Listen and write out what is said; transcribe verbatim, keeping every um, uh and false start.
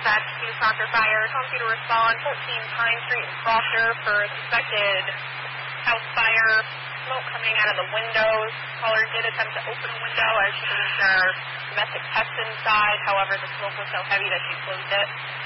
dispatch to Proctor Fire. Calling you to respond. fourteen Pine Street in Proctor for a suspected house fire. Smoke coming out of the windows. Caller did attempt to open a window as she believes there are domestic pests inside. However, the smoke was so heavy that she closed it.